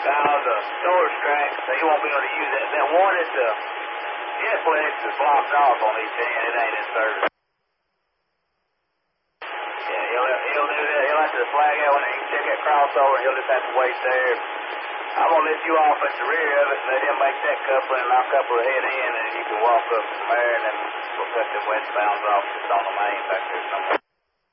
Now the storage track, he won't be able to use it. That one is the jet flex is blocked off on each end. It ain't in service. Yeah, he'll do that. He'll have to flag out when he can check that crossover. He'll just have to wait there. I'm gonna lift you off at the rear of it, let him make that coupling, and I'll couple the head in, and you can walk up from there, and then we'll cut the westbounds off just on the main back there somewhere.